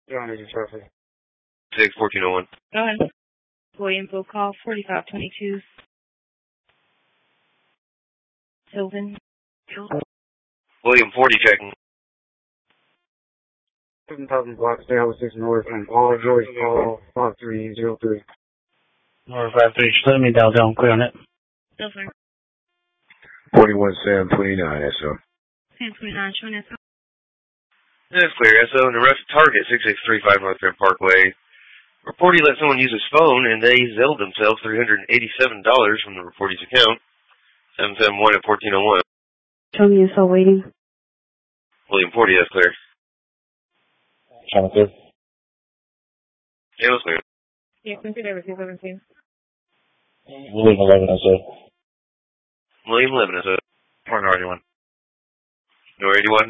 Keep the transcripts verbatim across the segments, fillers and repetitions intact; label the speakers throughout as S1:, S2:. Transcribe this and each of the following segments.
S1: John, is traffic.
S2: six fourteen oh one.
S3: Go ahead. William Bill call forty-five twenty-two. Sylvan.
S2: William forty checking.
S1: seven thousand blocks, down six north, and all Joyce call five three zero three.
S4: North five three, let me dial down, clear on it.
S3: Still sir.
S5: forty-one Sam twenty-nine, S O.
S3: Sam twenty-nine, showing S O.
S2: That's clear, S O. And the rest target six six three five North Grand Parkway. Report he let someone use his phone and they zelled themselves three hundred eighty-seven dollars from the reportee's account. seven seven one at fourteen oh one.
S3: Show me S O waiting.
S2: William forty, that's clear.
S4: Channel clear.
S2: Yeah, that's clear.
S3: Yeah, consider everything seventeen.
S4: William eleven, S O.
S2: William eleven, S O.
S4: Or North eighty-one.
S2: North eighty-one.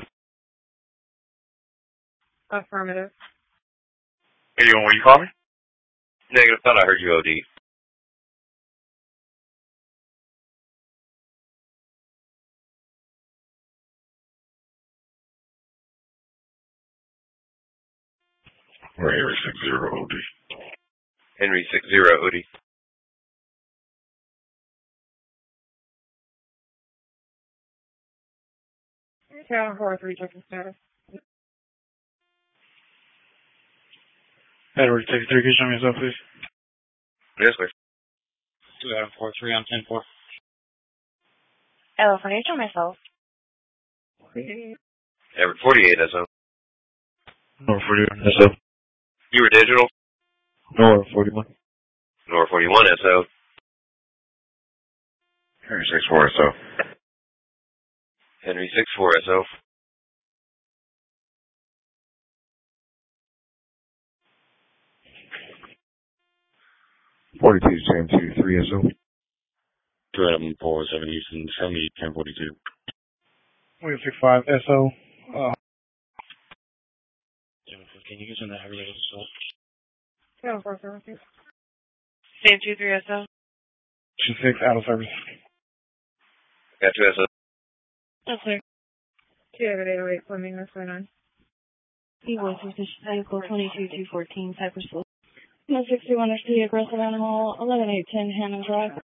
S3: Affirmative.
S4: eighty-one, will you call me?
S2: Negative, thought I heard you O D.
S5: Or Henry six zero O D.
S2: Henry six zero O D.
S3: Tower four three checking status.
S4: Edward six three, can you show me yourself, please?
S2: Yes, clear.
S4: two Adam four three on ten four.
S3: Hello, for nature myself.
S2: Everett forty-eight, S O.
S4: North forty-one, S O.
S2: You were digital?
S4: North forty-one.
S2: North forty-one, S O.
S5: Henry six four, S O.
S2: Henry six four, S O.
S5: forty-two Sam two three, S O.
S4: two Adam four seven Houston, show me ten forty-two. William six five, S O. Uh, can you get some of that heavy level assault?
S3: Tower four seven six. Sam two three S O.
S4: two six, out of service.
S2: Got two, S O.
S3: That's clear. two eight eight oh eight, Fleming, that's nine. Eagle vehicle twenty-two two fourteen, Cypress Slope. one sixty-one, S P, aggressive animal, eleven eight ten, Hammond Drive.